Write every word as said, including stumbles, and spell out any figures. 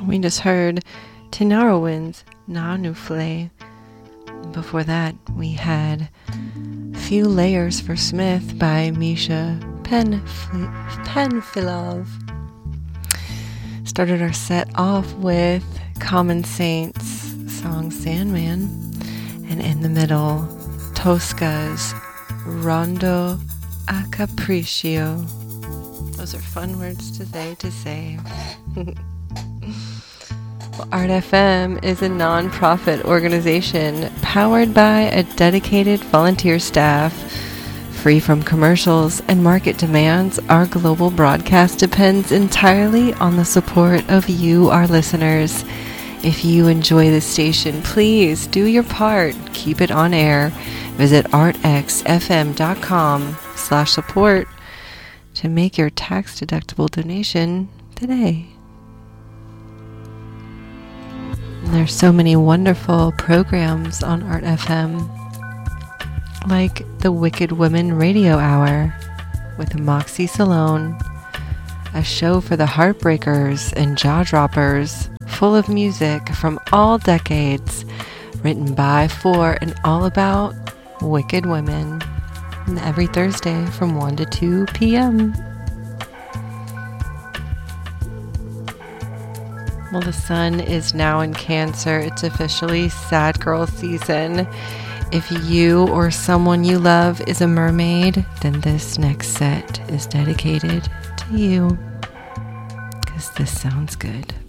We just heard Tinariwen's Na Nufle. Before that, we had Few Layers for Smith by Misha Penf- Penfilov. Started our set off with Common Saints song Sandman, and in the middle, Tosca's Rondo a Capriccio. Those are fun words to say to say. Well, Art F M is a non-profit organization powered by a dedicated volunteer staff. Free from commercials and market demands, our global broadcast depends entirely on the support of you, our listeners. If you enjoy this station, please do your part. Keep it on air. Visit artxfm.com slash support to make your tax-deductible donation today. And there's so many wonderful programs on Art F M, like the Wicked Women Radio Hour with Moxie Salone, a show for the heartbreakers and jaw droppers, full of music from all decades, written by, for, and all about wicked women, and every Thursday from one to two p.m. Well, the sun is now in Cancer. It's officially sad girl season. If you or someone you love is a mermaid, then this next set is dedicated to you, because this sounds good.